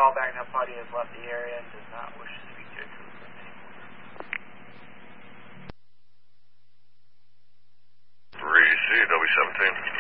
all backed up party has left the area and does not wish to speak to a trooper anymore. 3CW17.